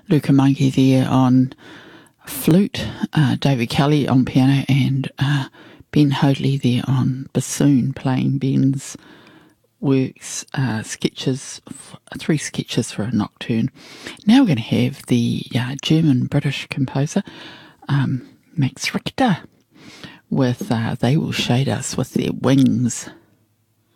Luca Monkey there on flute, David Kelly on piano, and Ben Hoadley there on bassoon, playing Ben's works, sketches, 3 sketches for a nocturne. Now we're going to have the German-British composer Max Richter with They Will Shade Us with their Wings.